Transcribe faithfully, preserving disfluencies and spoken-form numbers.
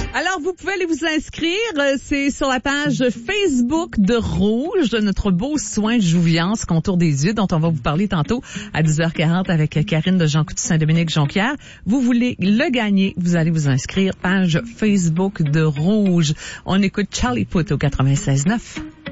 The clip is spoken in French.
Alors, vous pouvez aller vous inscrire. C'est sur la page Facebook de Rouge, de notre beau soin de Jouviance, contour des yeux, dont on va vous parler tantôt à dix heures quarante avec Karine de Jean Coutu Saint-Dominique Jonquière. Vous voulez le gagner, vous allez vous inscrire, page Facebook de Rouge. On écoute Charlie Puth au quatre-vingt-seize neuf.